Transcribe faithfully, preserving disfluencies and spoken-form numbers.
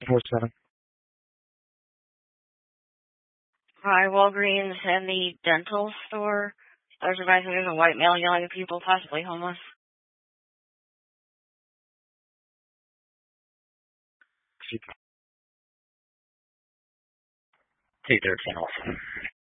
four seven. Hi, Walgreens and the dental store. There's advising there's a white male yelling at people, possibly homeless. Take their channels.